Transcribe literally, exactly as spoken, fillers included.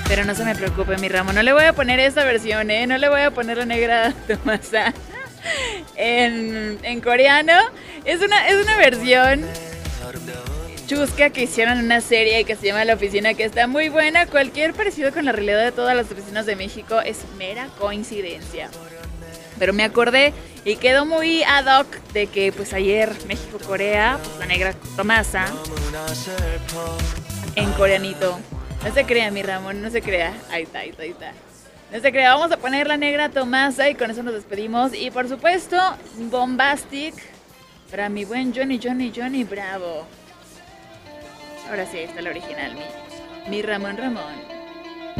Pero no se me preocupe, mi Ramón. No le voy a poner esta versión, ¿eh? No le voy a poner la negra Tomasa en, en coreano. Es una, es una versión chusca que hicieron en una serie que se llama La Oficina, que está muy buena. Cualquier parecido con la realidad de todas las oficinas de México es mera coincidencia. Pero me acordé y quedó muy ad hoc de que pues ayer México-Corea, pues la negra Tomasa en coreanito. No se crea, mi Ramón, no se crea. Ahí está, ahí está, ahí está. No se crea, vamos a poner la negra Tomasa y con eso nos despedimos. Y por supuesto, Bombastic para mi buen Johnny, Johnny, Johnny Bravo. Ahora sí, está el original, mi, mi Ramón Ramón.